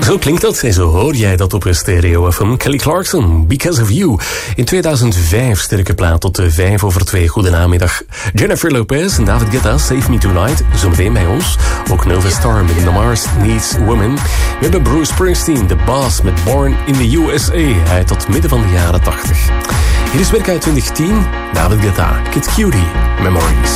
Zo klinkt dat en zo hoor jij dat op een stereo van Kelly Clarkson, Because of You. In 2005 sterke plaat tot 2:05. Goedenamiddag. Jennifer Lopez en David Guetta, Save Me Tonight. Zometeen bij ons. Ook Nova Star met The Mars Needs Women. We hebben Bruce Springsteen, The Boss met Born in the USA. Hij tot midden van de jaren 80. Hier is werk uit 2010. David Guetta, Kid Cutie, Memories.